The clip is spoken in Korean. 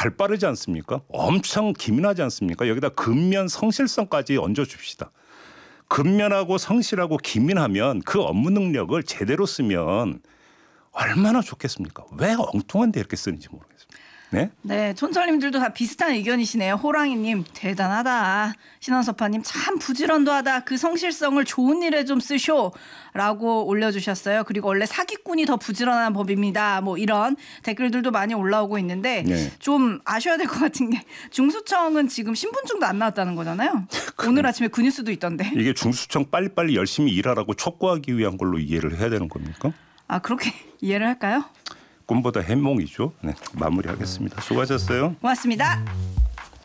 발 빠르지 않습니까? 엄청 기민하지 않습니까? 여기다 근면 성실성까지 얹어줍시다. 근면하고 성실하고 기민하면 그 업무 능력을 제대로 쓰면 얼마나 좋겠습니까? 왜 엉뚱한 데 이렇게 쓰는지 모르겠습니다. 네? 네, 촌철님들도 다 비슷한 의견이시네요. 호랑이님 대단하다. 신원섭파님 참 부지런도 하다. 그 성실성을 좋은 일에 좀 쓰쇼라고 올려주셨어요. 그리고 원래 사기꾼이 더 부지런한 법입니다. 뭐 이런 댓글들도 많이 올라오고 있는데 네. 좀 아셔야 될 것 같은 게 중수청은 지금 신분증도 안 나왔다는 거잖아요. 오늘 아침에 그 뉴스도 있던데. 이게 중수청 빨리빨리 열심히 일하라고 촉구하기 위한 걸로 이해를 해야 되는 겁니까? 아 그렇게 이해를 할까요? 꿈보다 해몽이죠. 네, 마무리하겠습니다. 수고하셨어요. 고맙습니다.